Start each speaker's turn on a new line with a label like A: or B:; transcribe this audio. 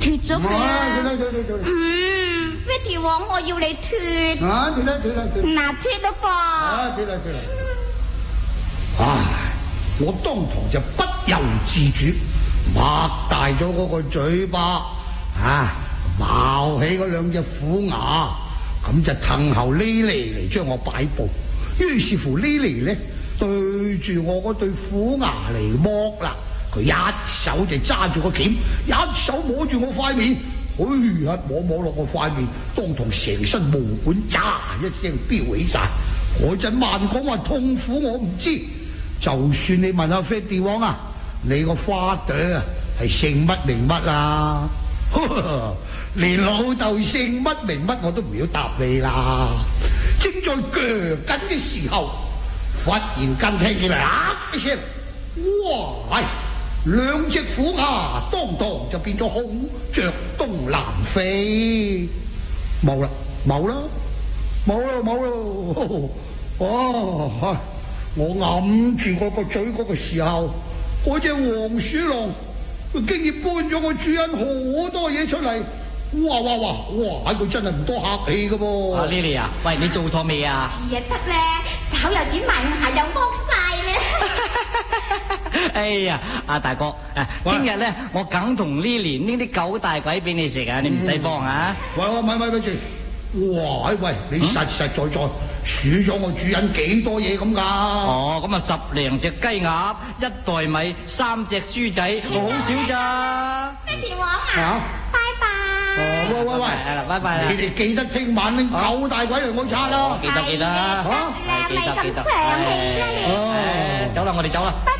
A: 脫咗佢啦。
B: 脫。
A: 飛條王，我要你脫。
B: 脫啦。
A: 嗱，脫啦噃。
B: 脫啦。唉，我當堂就不由自主擘大咗嗰個嘴巴，咬起嗰兩隻虎牙，咁就騰後呢嚟將我擺布。於是乎呢嚟呢，對住我嗰對虎牙嚟剝啦。佢一手就揸住個鉗，一手摸住我塊面，一摸落我塊面，當堂成身毛管喳一聲飆起晒。嗰陣慢講話痛苦我唔知，就算你問阿飛地王啊，你個花朵啊係姓乜名乜啊？連老豆姓乜名乜我都唔要答你啦。正在鋸緊嘅時候，忽然間聽見嚟一聲，哇！兩隻虎牙當堂就變咗孔雀東南飛，冇啦！哇！我揞住我個嘴嗰個時候，嗰隻黃鼠狼佢竟然搬咗個主人好多嘢出嚟，哇！佢真係唔多客氣噶噃。
C: 阿 Lily 啊，喂，你做妥未啊？
A: 得咧，手又剪埋，牙又剝晒咧。
C: 哎呀，阿大哥，聽日咧我梗同 Lily 呢啲狗大鬼俾你食啊，你唔使慌啊！
B: 咪住！哇！喂，你實在數咗我主人幾多嘢咁噶？
C: 哦，咁啊10零隻雞鴨，1袋米，3隻豬仔，好少咋？
A: 飛條王啊，拜拜！
B: 喂，
C: 拜拜啦！
B: 你哋記得聽晚拎狗大鬼嚟我拆啦！
C: 記得，
A: 係咪咁長氣啦你？
C: 走啦，我哋走啦。